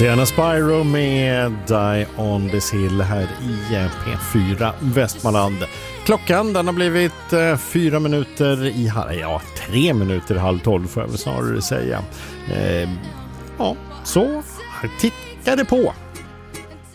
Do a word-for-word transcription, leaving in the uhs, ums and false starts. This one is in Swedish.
Sena Spyro med Die on this hill här i P fyra Västmanland. Klockan den har blivit eh, fyra minuter i halv, ja tre minuter i halv tolv får jag väl snarare säga. Eh, ja, så tickar det på.